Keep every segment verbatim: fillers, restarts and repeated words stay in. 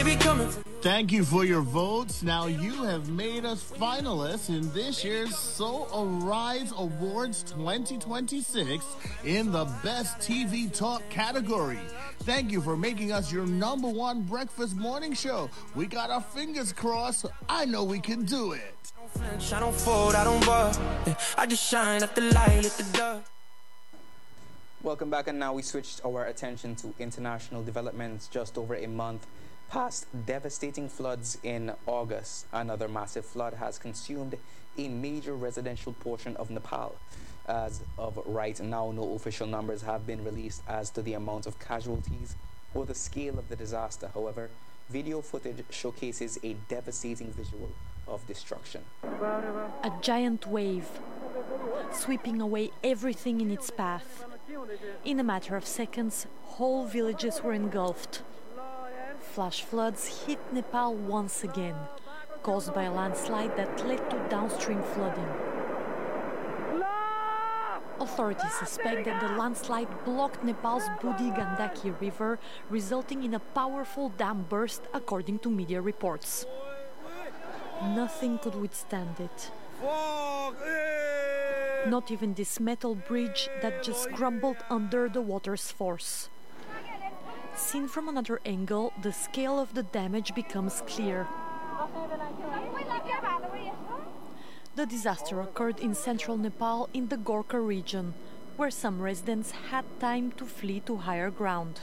Baby coming from you. Thank you for your votes. Now you have made us finalists in this year's So Arise Awards twenty twenty-six in the Best T V Talk category. Thank you for making us your number one breakfast morning show. We got our fingers crossed. I know we can do it. I don't flinch, I don't fold, I don't bug. I just shine at the light, at the dark. Welcome back, and now we switched our attention to international developments. Just over a month past devastating floods in August, another massive flood has consumed a major residential portion of Nepal. As of right now, no official numbers have been released as to the amount of casualties or the scale of the disaster. However, video footage showcases a devastating visual of destruction. A giant wave, sweeping away everything in its path. In a matter of seconds, whole villages were engulfed. Flash floods hit Nepal once again, caused by a landslide that led to downstream flooding. Authorities suspect that the landslide blocked Nepal's Budi Gandaki River, resulting in a powerful dam burst, according to media reports. Nothing could withstand it. Not even this metal bridge that just crumbled under the water's force. Seen from another angle, the scale of the damage becomes clear. The disaster occurred in central Nepal in the Gorkha region, where some residents had time to flee to higher ground.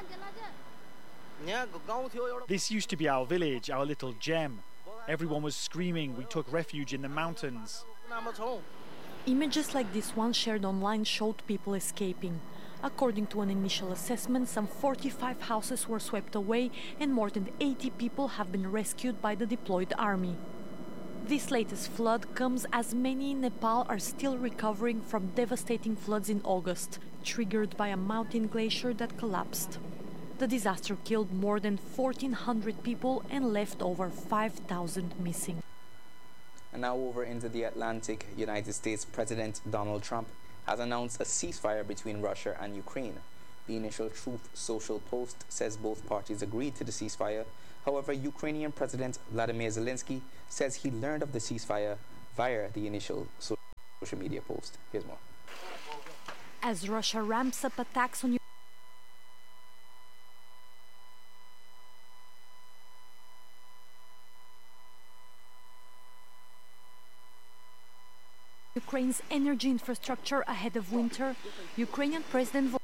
This used to be our village, our little gem. Everyone was screaming. We took refuge in the mountains. Images like this one shared online showed people escaping. According to an initial assessment, some forty-five houses were swept away and more than eighty people have been rescued by the deployed army. This latest flood comes as many in Nepal are still recovering from devastating floods in August, triggered by a mountain glacier that collapsed. The disaster killed more than fourteen hundred people and left over five thousand missing. And now over into the Atlantic. United States President Donald Trump has announced a ceasefire between Russia and Ukraine. The initial Truth Social post says both parties agreed to the ceasefire. However, Ukrainian President Vladimir Zelensky says he learned of the ceasefire via the initial social media post. Here's more. As Russia ramps up attacks on Ukraine's energy infrastructure ahead of winter, Ukrainian President